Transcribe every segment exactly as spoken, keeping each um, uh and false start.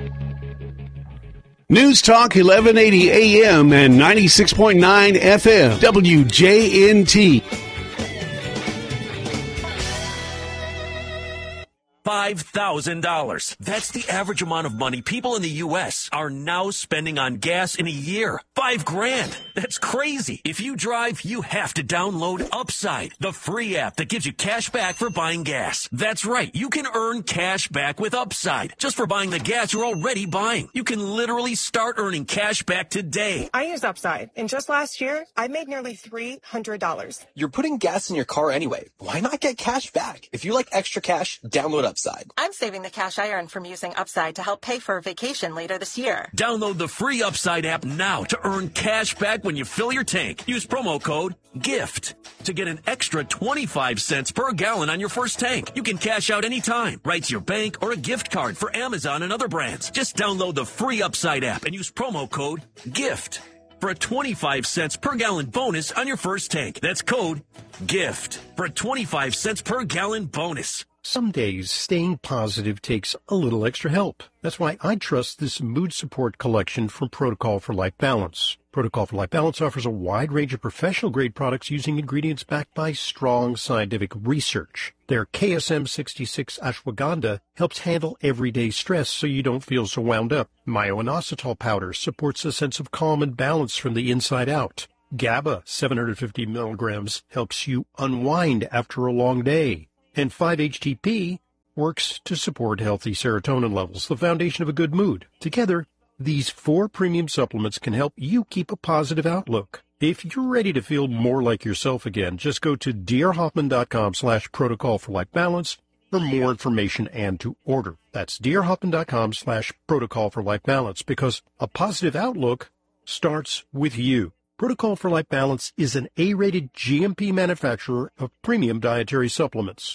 News Talk eleven eighty A M and ninety-six point nine F M, W J N T. five thousand dollars. That's the average amount of money people in the U S are now spending on gas in a year. Five grand. That's crazy. If you drive, you have to download Upside, the free app that gives you cash back for buying gas. That's right. You can earn cash back with Upside just for buying the gas you're already buying. You can literally start earning cash back today. I use Upside, and just last year, I made nearly three hundred dollars. You're putting gas in your car anyway. Why not get cash back? If you like extra cash, download Upside. I'm saving the cash I earn from using Upside to help pay for a vacation later this year. Download the free Upside app now to earn cash back when you fill your tank. Use promo code GIFT to get an extra twenty-five cents per gallon on your first tank. You can cash out anytime, right to your bank or a gift card for Amazon and other brands. Just download the free Upside app and use promo code GIFT for a twenty-five cents per gallon bonus on your first tank. That's code GIFT for a twenty-five cents per gallon bonus. Some days, staying positive takes a little extra help. That's why I trust this mood support collection from Protocol for Life Balance. Protocol for Life Balance offers a wide range of professional-grade products using ingredients backed by strong scientific research. Their K S M sixty-six ashwagandha helps handle everyday stress so you don't feel so wound up. Myo-inositol powder supports a sense of calm and balance from the inside out. GABA, seven hundred fifty milligrams, helps you unwind after a long day. And five H T P works to support healthy serotonin levels, the foundation of a good mood. Together, these four premium supplements can help you keep a positive outlook. If you're ready to feel more like yourself again, just go to drhoffman.com slash protocol for life balance for more information and to order. That's drhoffman.com slash protocol for life balance, because a positive outlook starts with you. Protocol for Life Balance is an A-rated G M P manufacturer of premium dietary supplements.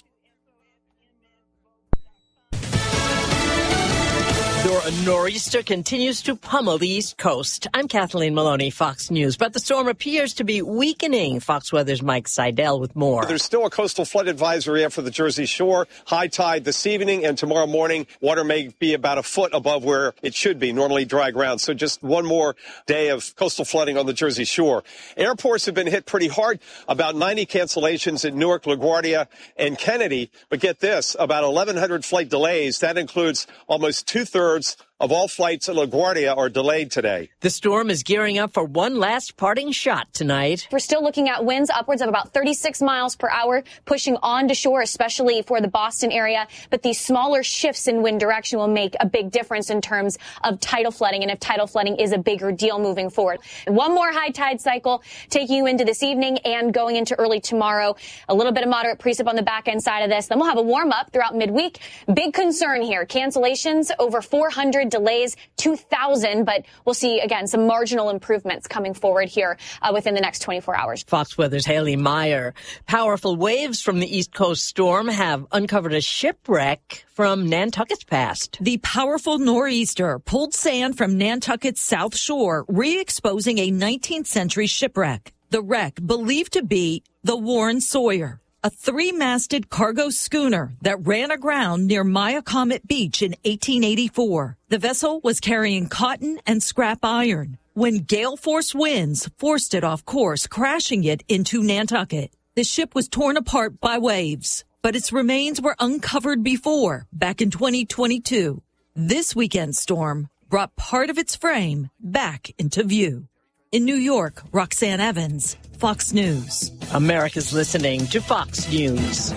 A nor'easter continues to pummel the East Coast. I'm Kathleen Maloney, Fox News. But the storm appears to be weakening. Fox Weather's Mike Seidel with more. There's still a coastal flood advisory for the Jersey Shore. High tide this evening and tomorrow morning. Water may be about a foot above where it should be, normally dry ground. So just one more day of coastal flooding on the Jersey Shore. Airports have been hit pretty hard. About ninety cancellations at Newark, LaGuardia, and Kennedy. But get this, about eleven hundred flight delays. That includes almost two-thirds of all flights at LaGuardia are delayed today. The storm is gearing up for one last parting shot tonight. We're still looking at winds upwards of about thirty-six miles per hour, pushing on to shore, especially for the Boston area. But these smaller shifts in wind direction will make a big difference in terms of tidal flooding, and if tidal flooding is a bigger deal moving forward. One more high tide cycle taking you into this evening and going into early tomorrow. A little bit of moderate precip on the back end side of this. Then we'll have a warm up throughout midweek. Big concern here. Cancellations over four hundred, delays two thousand, but we'll see, again, some marginal improvements coming forward here uh, within the next twenty-four hours. Fox Weather's Haley Meyer. Powerful waves from the East Coast storm have uncovered a shipwreck from Nantucket's past. The powerful nor'easter pulled sand from Nantucket's south shore, re-exposing a nineteenth century shipwreck. The wreck believed to be the Warren Sawyer, a three-masted cargo schooner that ran aground near Myacomet Beach in eighteen eighty-four. The vessel was carrying cotton and scrap iron when gale-force winds forced it off course, crashing it into Nantucket. The ship was torn apart by waves, but its remains were uncovered before, back in twenty twenty-two. This weekend's storm brought part of its frame back into view. In New York, Roxanne Evans, Fox News. America's listening to Fox News.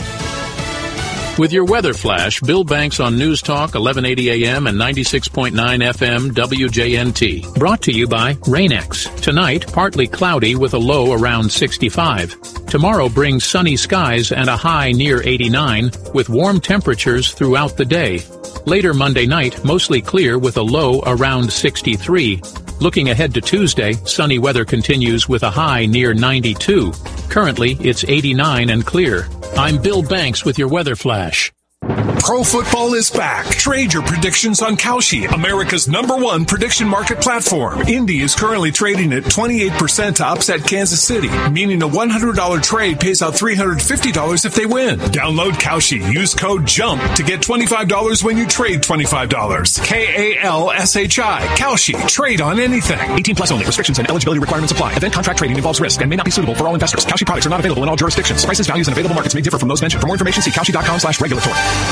With your weather flash, Bill Banks on News Talk, eleven eighty A M and ninety-six point nine F M W J N T. Brought to you by Rain-X. Tonight, partly cloudy with a low around sixty-five. Tomorrow brings sunny skies and a high near eighty-nine, with warm temperatures throughout the day. Later Monday night, mostly clear with a low around sixty-three. Looking ahead to Tuesday, sunny weather continues with a high near ninety-two. Currently, it's eighty-nine and clear. I'm Bill Banks with your weather flash. Pro football is back. Trade your predictions on Kalshi, America's number one prediction market platform. Indy is currently trading at twenty-eight percent to upset Kansas City, meaning a one hundred dollars trade pays out three hundred fifty dollars if they win. Download Kalshi. Use code JUMP to get twenty-five dollars when you trade twenty-five dollars. K A L S H I. Kalshi. Trade on anything. eighteen plus only. Restrictions and eligibility requirements apply. Event contract trading involves risk and may not be suitable for all investors. Kalshi products are not available in all jurisdictions. Prices, values, and available markets may differ from those mentioned. For more information, see kalshi.com slash regulatory.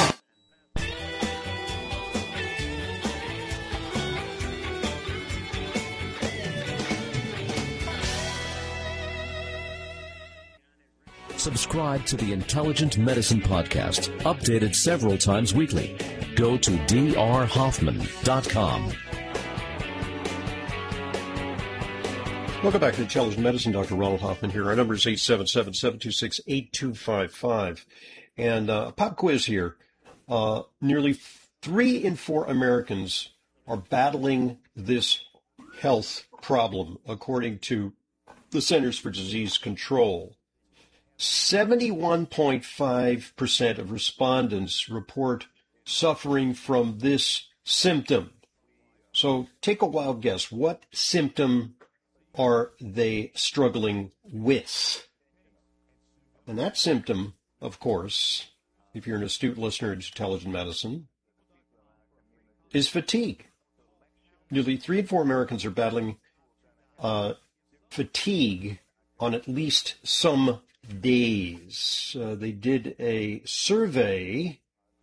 Subscribe to the Intelligent Medicine Podcast, updated several times weekly. Go to d r hoffman dot com. Welcome back to Intelligent Medicine. Doctor Ronald Hoffman here. Our number is eight seven seven, seven two six, eight two five five. And uh, a pop quiz here. Uh, nearly three in four Americans are battling this health problem, according to the Centers for Disease Control. seventy-one point five percent of respondents report suffering from this symptom. So take a wild guess. What symptom are they struggling with? And that symptom, of course, if you're an astute listener to Intelligent Medicine, is fatigue. Nearly three in four Americans are battling uh, fatigue on at least some days. Uh, they did a survey.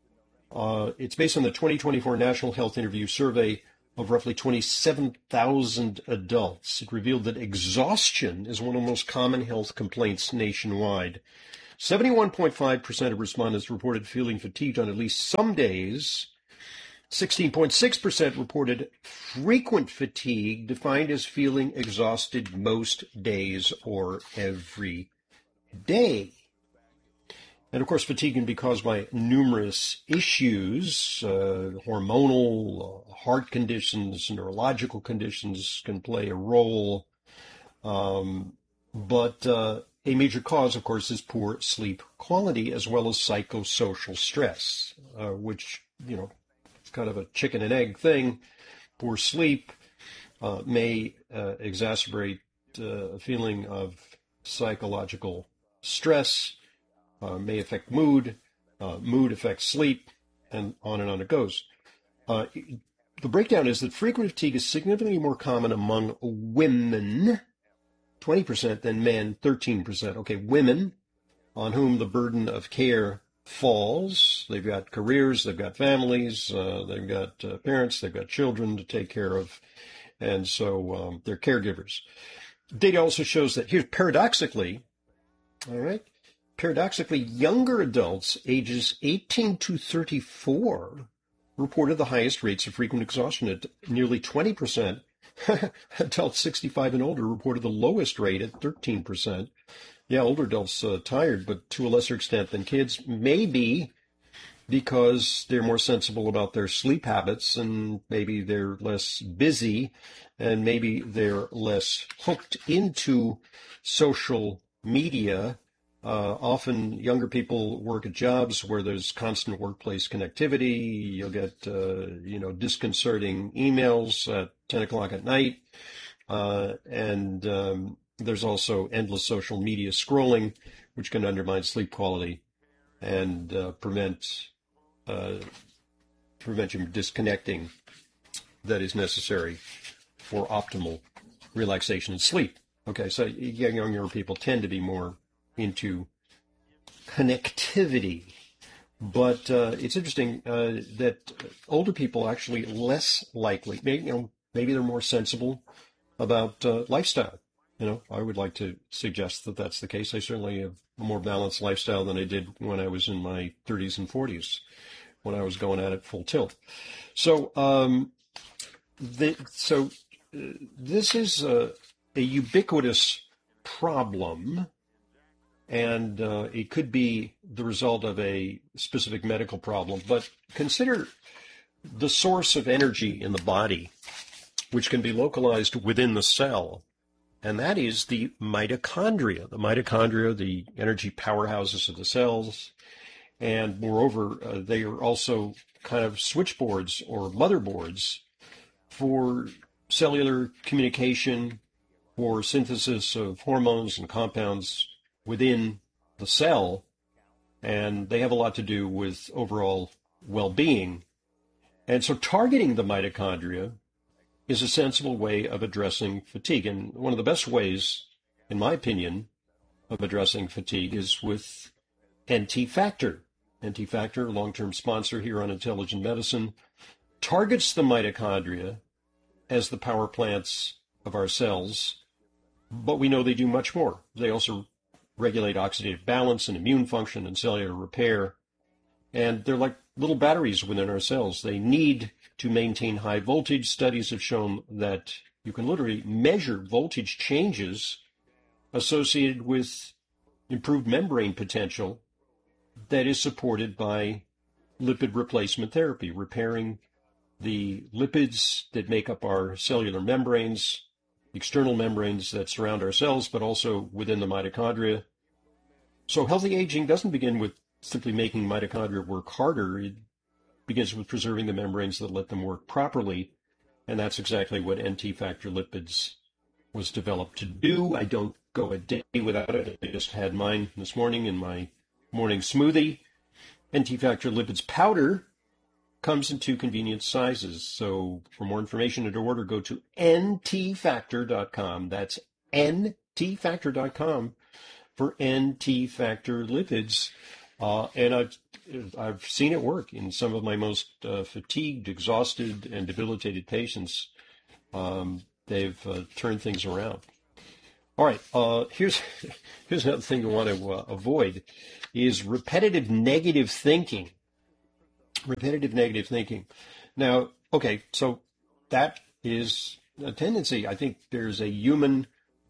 Uh, it's based on the twenty twenty-four National Health Interview Survey of roughly twenty-seven thousand adults. It revealed that exhaustion is one of the most common health complaints nationwide. seventy-one point five percent of respondents reported feeling fatigued on at least some days. sixteen point six percent reported frequent fatigue, defined as feeling exhausted most days or every day. And of course, fatigue can be caused by numerous issues. Uh, hormonal, uh, heart conditions, neurological conditions can play a role. Um, but uh, a major cause, of course, is poor sleep quality, as well as psychosocial stress, uh, which, you know, it's kind of a chicken and egg thing. Poor sleep uh, may uh, exacerbate uh, a feeling of psychological stress, uh, may affect mood, uh, mood affects sleep, and on and on it goes. Uh, the breakdown is that frequent fatigue is significantly more common among women, twenty percent, than men, thirteen percent. Okay, women on whom the burden of care falls. They've got careers, they've got families, uh, they've got uh, parents, they've got children to take care of, and so um, they're caregivers. Data also shows that, here, paradoxically, all right, paradoxically, younger adults ages eighteen to thirty-four reported the highest rates of frequent exhaustion at nearly twenty percent. Adults sixty-five and older reported the lowest rate at thirteen percent. Yeah, older adults uh, tired, but to a lesser extent than kids, maybe because they're more sensible about their sleep habits, and maybe they're less busy, and maybe they're less hooked into social media. Uh, often younger people work at jobs where there's constant workplace connectivity. You'll get, uh, you know, disconcerting emails at ten o'clock at night. Uh, and um, there's also endless social media scrolling, which can undermine sleep quality and uh, prevent, uh, prevent you from disconnecting that is necessary for optimal relaxation and sleep. Okay, so younger people tend to be more into connectivity. But uh, it's interesting uh, that older people are actually less likely, maybe, you know, maybe they're more sensible about uh, lifestyle. You know, I would like to suggest that that's the case. I certainly have a more balanced lifestyle than I did when I was in my thirties and forties, when I was going at it full tilt. So, um, the, so uh, this is a, a ubiquitous problem. And uh, it could be the result of a specific medical problem. But consider the source of energy in the body, which can be localized within the cell. And that is the mitochondria. The mitochondria, the energy powerhouses of the cells. And moreover, uh, they are also kind of switchboards or motherboards for cellular communication, for synthesis of hormones and compounds within the cell, and they have a lot to do with overall well-being. And so targeting the mitochondria is a sensible way of addressing fatigue. And one of the best ways, in my opinion, of addressing fatigue is with N T Factor. N T Factor, long-term sponsor here on Intelligent Medicine, targets the mitochondria as the power plants of our cells, but we know they do much more. They also regulate oxidative balance and immune function and cellular repair, and they're like little batteries within our cells. They need to maintain high voltage. Studies have shown that you can literally measure voltage changes associated with improved membrane potential that is supported by lipid replacement therapy, repairing the lipids that make up our cellular membranes, external membranes that surround our cells, but also within the mitochondria. So healthy aging doesn't begin with simply making mitochondria work harder. It begins with preserving the membranes that let them work properly, and that's exactly what N T Factor Lipids was developed to do. I don't go a day without it. I just had mine this morning in my morning smoothie. N T Factor Lipids powder comes in two convenient sizes. So for more information and to order, go to N T factor dot com. That's N T factor dot com for N T Factor Lipids. Uh, and I've, I've seen it work in some of my most uh, fatigued, exhausted, and debilitated patients. Um, they've uh, turned things around. All right, uh, here's here's another thing you want to uh, avoid is repetitive negative thinking. Repetitive negative thinking. Now, okay, so that is a tendency. I think there's a human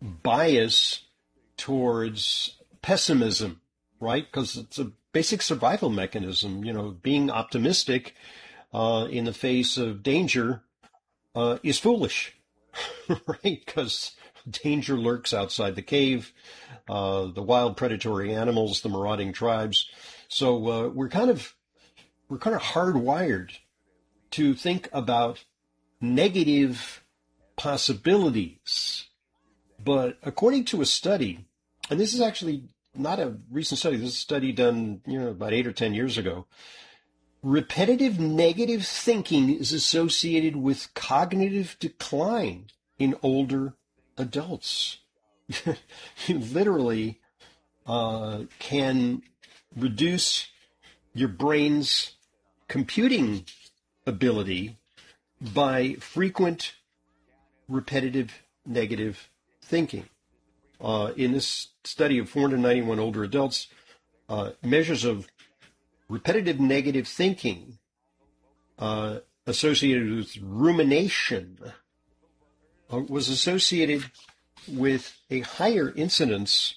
bias towards pessimism, right? Because it's a basic survival mechanism. You know, being optimistic uh, in the face of danger uh, is foolish, right? Because danger lurks outside the cave, uh, the wild predatory animals, the marauding tribes. So uh, we're kind of we're kind of hardwired to think about negative possibilities. But according to a study, and this is actually not a recent study, this is a study done, you know, about eight or ten years ago, repetitive negative thinking is associated with cognitive decline in older adults. You literally uh, can reduce your brain's computing ability by frequent repetitive negative thinking. Uh, in this study of four hundred ninety-one older adults, uh, measures of repetitive negative thinking uh, associated with rumination uh, was associated with a higher incidence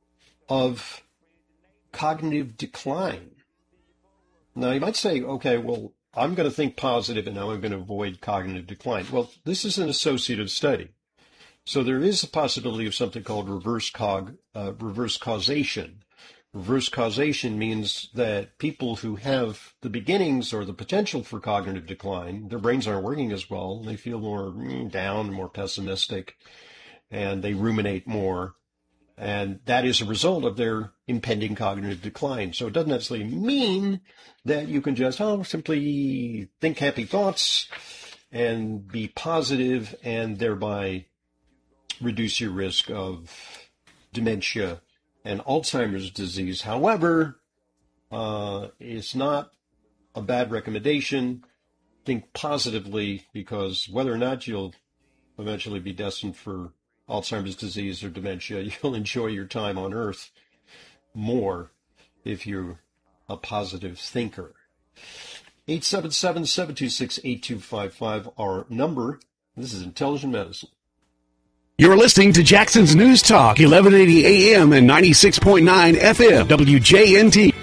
of cognitive decline. Now, you might say, okay, well, I'm going to think positive and now I'm going to avoid cognitive decline. Well, this is an associative study. So there is a possibility of something called reverse cog, uh, reverse causation. Reverse causation means that people who have the beginnings or the potential for cognitive decline, their brains aren't working as well. They feel more mm, down, more pessimistic, and they ruminate more. And that is a result of their impending cognitive decline. So it doesn't necessarily mean that you can just, oh, simply think happy thoughts and be positive and thereby reduce your risk of dementia and Alzheimer's disease. However, uh, it's not a bad recommendation. Think positively, because whether or not you'll eventually be destined for Alzheimer's disease or dementia, you'll enjoy your time on Earth more if you're a positive thinker. eight seven seven, seven two six, eight two five five, our number. This is Intelligent Medicine. You're listening to Jackson's News Talk, eleven eighty A M and ninety-six point nine F M, W J N T.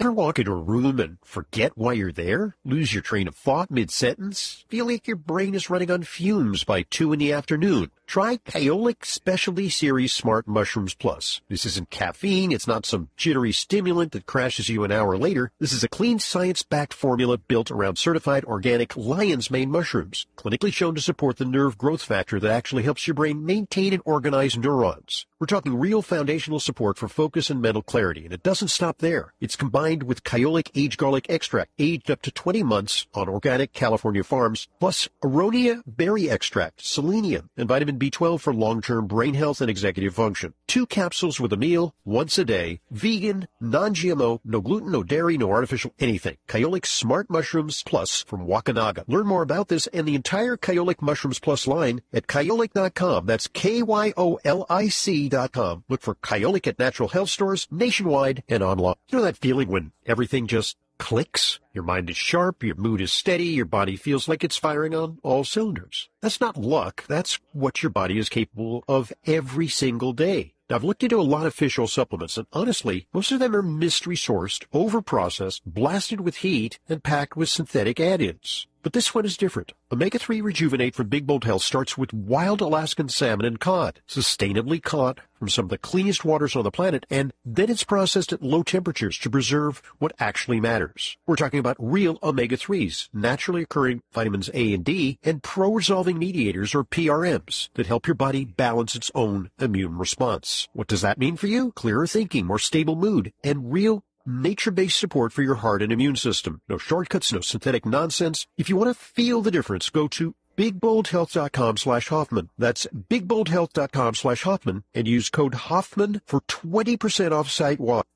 Ever walk into a room and forget why you're there? Lose your train of thought mid-sentence? Feel like your brain is running on fumes by two in the afternoon? Try Kyolic Specialty Series Smart Mushrooms Plus. This isn't caffeine. It's not some jittery stimulant that crashes you an hour later. This is a clean, science-backed formula built around certified organic lion's mane mushrooms, clinically shown to support the nerve growth factor that actually helps your brain maintain and organize neurons. We're talking real foundational support for focus and mental clarity, and it doesn't stop there. It's combined with Kyolic Aged Garlic Extract, aged up to twenty months on organic California farms, plus Aronia Berry Extract, selenium, and vitamin B twelve for long-term brain health and executive function. Two capsules with a meal, once a day, vegan, non-G M O, no gluten, no dairy, no artificial anything. Kyolic Smart Mushrooms Plus from Wakanaga. Learn more about this and the entire Kyolic Mushrooms Plus line at kyolic dot com. That's K Y O L I C dot com. Look for Kyolic at natural health stores nationwide and online. You know that feeling when everything just clicks? Your mind is sharp, your mood is steady, your body feels like it's firing on all cylinders. That's not luck. That's what your body is capable of every single day. Now, I've looked into a lot of fish oil supplements, and honestly, most of them are mystery-sourced, over-processed, blasted with heat, and packed with synthetic add-ins. But this one is different. omega three Rejuvenate from Big Bold Health starts with wild Alaskan salmon and cod, sustainably caught from some of the cleanest waters on the planet, and then it's processed at low temperatures to preserve what actually matters. We're talking about real omega threes, naturally occurring vitamins A and D, and pro-resolving mediators, or P R Ms, that help your body balance its own immune response. What does that mean for you? Clearer thinking, more stable mood, and real nature-based support for your heart and immune system. No shortcuts, no synthetic nonsense. If you want to feel the difference, go to big bold health dot com slash Hoffman. That's big bold health dot com slash Hoffman and use code Hoffman for twenty percent off site-wide.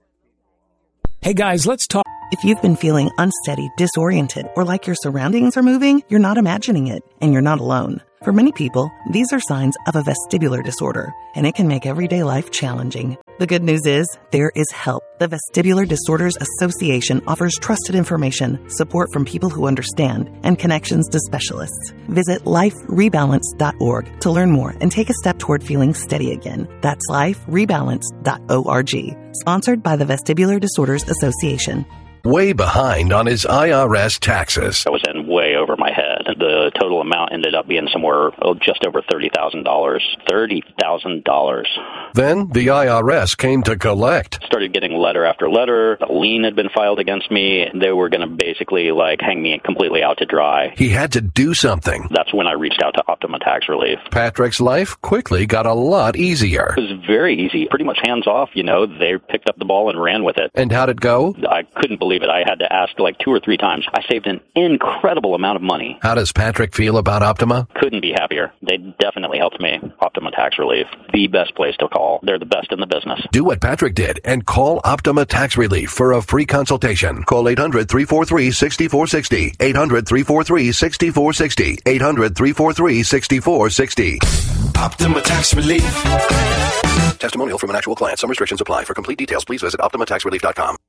Hey guys, let's talk. If you've been feeling unsteady, disoriented, or like your surroundings are moving, you're not imagining it, and you're not alone. For many people, these are signs of a vestibular disorder, and it can make everyday life challenging. The good news is, there is help. The Vestibular Disorders Association offers trusted information, support from people who understand, and connections to specialists. Visit life rebalance dot org to learn more and take a step toward feeling steady again. That's life rebalance dot org. Sponsored by the Vestibular Disorders Association. Way behind on his I R S taxes. I was in way over my head. The total amount ended up being somewhere oh, just over thirty thousand dollars. thirty thousand dollars. Then the I R S came to collect. Started getting letter after letter. A lien had been filed against me. They were going to basically like hang me completely out to dry. He had to do something. That's when I reached out to Optima Tax Relief. Patrick's life quickly got a lot easier. It was very easy. Pretty much hands off, you know. They picked up the ball and ran with it. And how'd it go? I couldn't believe it. I had to ask like two or three times. I saved an incredible amount of money. How does Patrick feel about Optima? Couldn't be happier. They definitely helped me. Optima Tax Relief, the best place to call. They're the best in the business. Do what Patrick did and call Optima Tax Relief for a free consultation. Call eight hundred, three four three, six four six zero. eight hundred, three four three, six four six zero. eight hundred, three four three, six four six zero. Optima Tax Relief. Testimonial from an actual client. Some restrictions apply. For complete details, please visit optima tax relief dot com.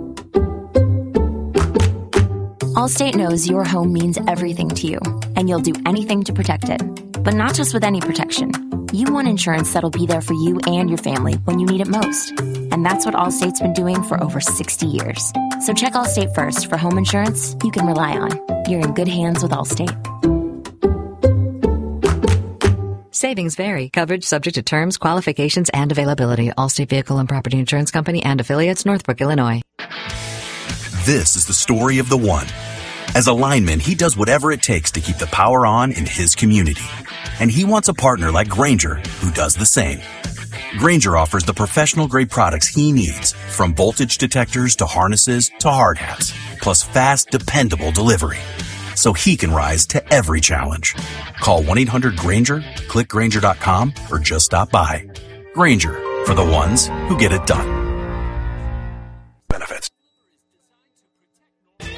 Allstate knows your home means everything to you, and you'll do anything to protect it. But not just with any protection. You want insurance that'll be there for you and your family when you need it most. And that's what Allstate's been doing for over sixty years. So check Allstate first for home insurance you can rely on. You're in good hands with Allstate. Savings vary. Coverage subject to terms, qualifications, and availability. Allstate Vehicle and Property Insurance Company and affiliates, Northbrook, Illinois. This is the story of the one. As a lineman, he does whatever it takes to keep the power on in his community. And he wants a partner like Grainger who does the same. Grainger offers the professional-grade products he needs, from voltage detectors to harnesses to hard hats, plus fast, dependable delivery, so he can rise to every challenge. Call one eight hundred Grainger, click Grainger dot com, or just stop by. Grainger, for the ones who get it done.